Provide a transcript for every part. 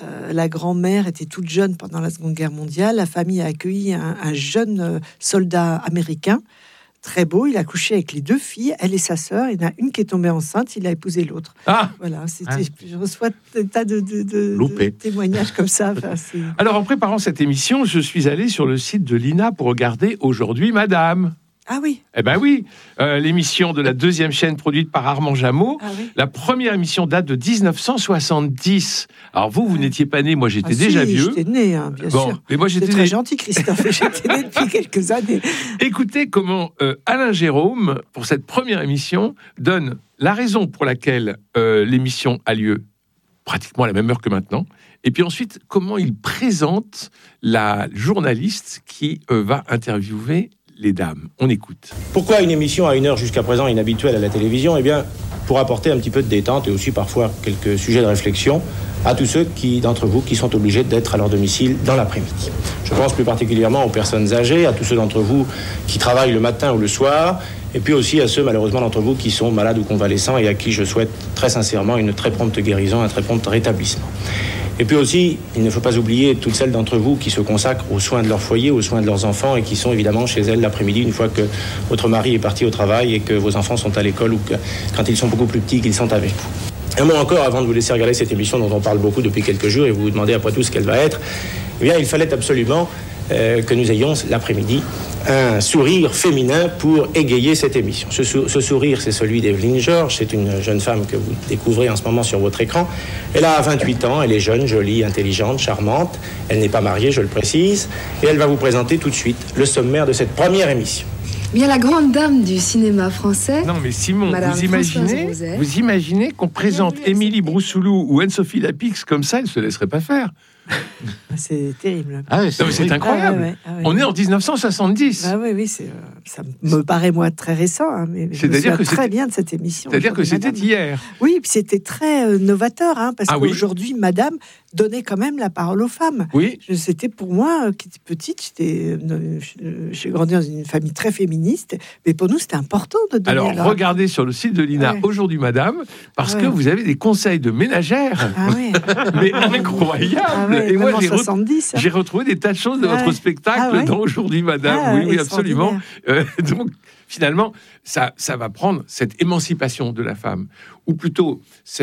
La grand-mère était toute jeune pendant la Seconde Guerre mondiale. La famille a accueilli un jeune soldat américain, très beau. Il a couché avec les 2 filles, elle et sa sœur. Il y en a une qui est tombée enceinte, il a épousé l'autre. Voilà, je reçois des tas de témoignages comme ça. Alors, en préparant cette émission, je suis allé sur le site de l'INA pour regarder Aujourd'hui Madame. Ah oui. Eh ben oui, l'émission de la 2e chaîne produite par Armand Jameau. Ah oui. La première émission date de 1970. Alors vous n'étiez pas né, moi j'étais déjà vieux. J'étais né, bien sûr. Mais moi j'étais très gentil, Christophe. J'étais né depuis quelques années. Écoutez comment Alain Jérôme, pour cette première émission, donne la raison pour laquelle l'émission a lieu pratiquement à la même heure que maintenant. Et puis ensuite, comment il présente la journaliste qui va interviewer les dames. On écoute. Pourquoi une émission à 1 heure jusqu'à présent inhabituelle à la télévision ? Eh bien, pour apporter un petit peu de détente et aussi parfois quelques sujets de réflexion à tous ceux d'entre vous qui sont obligés d'être à leur domicile dans l'après-midi. Je pense plus particulièrement aux personnes âgées, à tous ceux d'entre vous qui travaillent le matin ou le soir, et puis aussi à ceux malheureusement d'entre vous qui sont malades ou convalescents et à qui je souhaite très sincèrement une très prompte guérison, un très prompt rétablissement. Et puis aussi, il ne faut pas oublier toutes celles d'entre vous qui se consacrent aux soins de leur foyer, aux soins de leurs enfants et qui sont évidemment chez elles l'après-midi une fois que votre mari est parti au travail et que vos enfants sont à l'école ou que quand ils sont beaucoup plus petits, qu'ils sont avec vous. Un mot encore avant de vous laisser regarder cette émission dont on parle beaucoup depuis quelques jours et vous vous demandez après tout ce qu'elle va être. Eh bien, il fallait absolument que nous ayons l'après-midi un sourire féminin pour égayer cette émission. Ce sourire, c'est celui d'Evelyne Georges. C'est une jeune femme que vous découvrez en ce moment sur votre écran. Elle a 28 ans, elle est jeune, jolie, intelligente, charmante. Elle n'est pas mariée, je le précise. Et elle va vous présenter tout de suite le sommaire de cette première émission. Bien, la grande dame du cinéma français. Non, mais Simon, vous imaginez qu'on présente Émilie Broussoulou ou Anne-Sophie Lapix comme ça, elle ne se laisserait pas faire. C'est terrible. C'est incroyable. On est en 1970. Oui, ça me paraît moi très récent, mais je me souviens très bien de cette émission. C'est-à-dire que c'était hier. Oui, puis c'était très novateur, parce qu'aujourd'hui, Madame donnait quand même la parole aux femmes. Oui. C'était pour moi, qui était petite, j'ai grandi dans une famille très féministe, mais pour nous, c'était important de donner. Alors, regardez sur le site de l'INA Aujourd'hui Madame, parce que vous avez des conseils de ménagères, mais incroyables. Et moi, j'ai retrouvé des tas de choses de votre spectacle dans Aujourd'hui Madame. Oui, absolument. Donc, finalement, ça va prendre cette émancipation de la femme, ou plutôt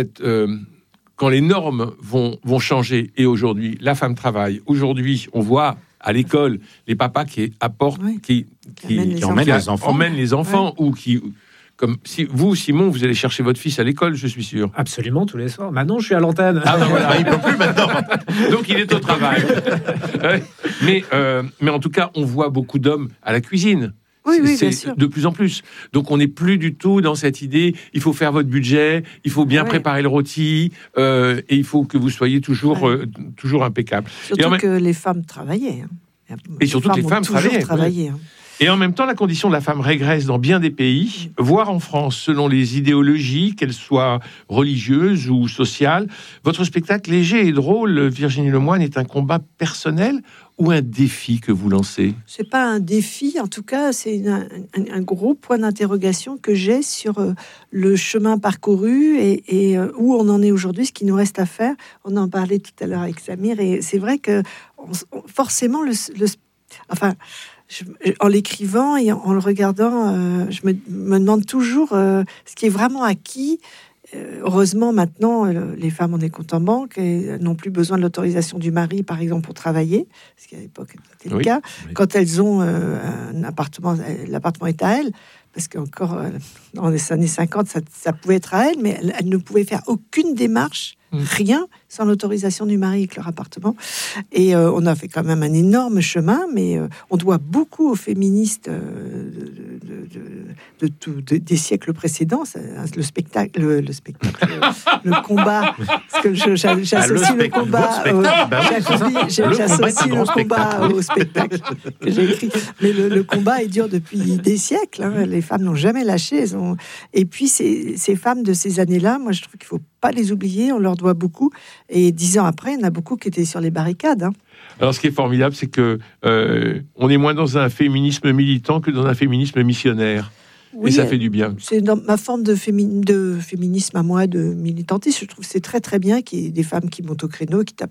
quand les normes vont changer. Et aujourd'hui, la femme travaille. Aujourd'hui, on voit à l'école les papas qui apportent, qui emmènent les enfants, ou qui... Comme si vous, Simon, vous allez chercher votre fils à l'école, je suis sûr. Absolument, tous les soirs. Maintenant, je suis à l'antenne. Voilà, il ne peut plus maintenant. Donc, il est au travail. Mais en tout cas, on voit beaucoup d'hommes à la cuisine. Oui, bien sûr. De plus en plus. Donc, on n'est plus du tout dans cette idée, il faut faire votre budget, il faut bien préparer le rôti, et il faut que vous soyez toujours impeccable. Surtout que les femmes travaillaient. Et surtout que les femmes travaillaient. Et en même temps, la condition de la femme régresse dans bien des pays, voire en France, selon les idéologies, qu'elles soient religieuses ou sociales. Votre spectacle léger et drôle, Virginie Lemoine, est un combat personnel ou un défi que vous lancez ? C'est pas un défi, en tout cas, c'est un gros point d'interrogation que j'ai sur le chemin parcouru et où on en est aujourd'hui, ce qui nous reste à faire. On en parlait tout à l'heure avec Samir, et c'est vrai que forcément, en l'écrivant et en le regardant, je me demande toujours ce qui est vraiment acquis. Heureusement, maintenant, les femmes ont des comptes en banque et n'ont plus besoin de l'autorisation du mari, par exemple, pour travailler, ce qui à l'époque était le cas. Quand elles ont un appartement, l'appartement est à elles, parce qu'encore dans les années 50, ça pouvait être à elles, mais elles ne pouvaient faire aucune démarche, rien, sans l'autorisation du mari avec leur appartement. Et on a fait quand même un énorme chemin, mais on doit beaucoup aux féministes des siècles précédents. Le combat, parce que j'associe le combat au spectacle que j'ai écrit. Mais le combat est dur depuis des siècles. Les femmes n'ont jamais lâché. Et puis ces femmes de ces années-là, moi je trouve qu'il ne faut pas les oublier. On leur doit beaucoup. Et 10 ans après, il y en a beaucoup qui étaient sur les barricades. Alors, ce qui est formidable, c'est que on est moins dans un féminisme militant que dans un féminisme missionnaire. Oui, et ça fait du bien. C'est dans ma forme de féminisme à moi, de militantisme. Je trouve que c'est très très bien qu'il y ait des femmes qui montent au créneau, qui tapent